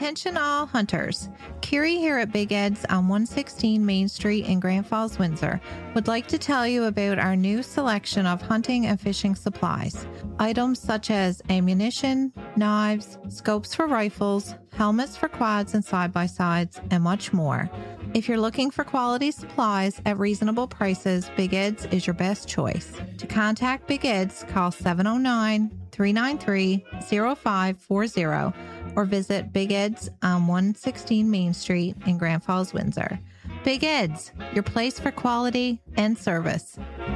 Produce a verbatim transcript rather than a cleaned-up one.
Attention all hunters. Kiri here at Big Ed's on one sixteen Main Street in Grand Falls, Windsor would like to tell you about our new selection of hunting and fishing supplies. Items such as ammunition, knives, scopes for rifles, helmets for quads and side-by-sides, and much more. If you're looking for quality supplies at reasonable prices, Big Ed's is your best choice. To contact Big Ed's, call seven oh nine, three nine three, oh five four oh or visit Big Ed's on one sixteen Main Street in Grand Falls, Windsor. Big Ed's, your place for quality and service.